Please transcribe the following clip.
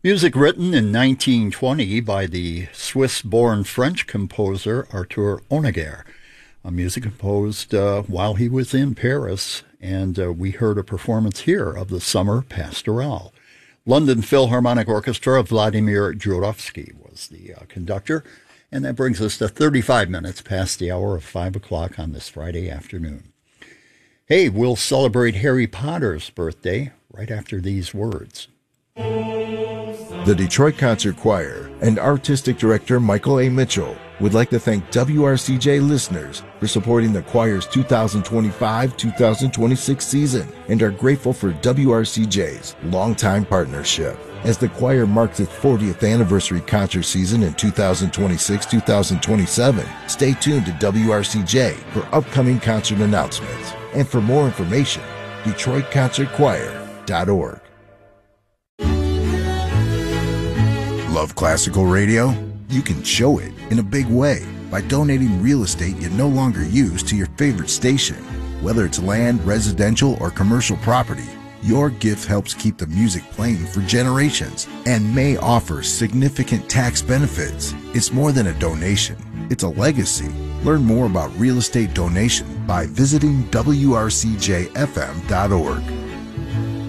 Music written in 1920 by the Swiss-born French composer Arthur Honegger. Music composed while he was in Paris, and we heard a performance here of the Summer Pastoral. London Philharmonic Orchestra, Vladimir Jurowski was the conductor, and that brings us to 35 minutes past the hour of 5 o'clock on this Friday afternoon. Hey, we'll celebrate Harry Potter's birthday right after these words. The Detroit Concert Choir and Artistic Director Michael A. Mitchell would like to thank WRCJ listeners for supporting the choir's 2025-2026 season and are grateful for WRCJ's longtime partnership. As the choir marks its 40th anniversary concert season in 2026-2027, stay tuned to WRCJ for upcoming concert announcements. And for more information, DetroitConcertChoir.org. Love classical radio? You can show it in a big way by donating real estate you no longer use to your favorite station. Whether it's land, residential, or commercial property, your gift helps keep the music playing for generations and may offer significant tax benefits. It's more than a donation. It's a legacy. Learn more about real estate donation by visiting WRCJFM.org.